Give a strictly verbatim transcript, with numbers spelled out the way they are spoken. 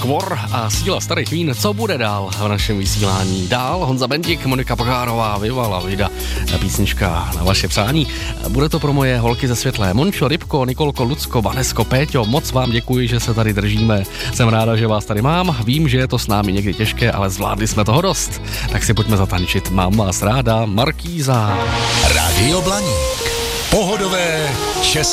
Skvor a síla starých vín. Co bude dál v našem vysílání? Dál Honza Bendik, Monika Pokárová, Vivala Vida, písnička na vaše přání. Bude to pro moje holky ze Světlé. Mončo, Rybko, Nikolko, Lucko, Vanesko, Péťo, moc vám děkuji, že se tady držíme. Jsem ráda, že vás tady mám. Vím, že je to s námi někdy těžké, ale zvládli jsme toho dost. Tak si pojďme zatančit. Mám vás ráda, Markýza. Rádio Blaník. Pohodové české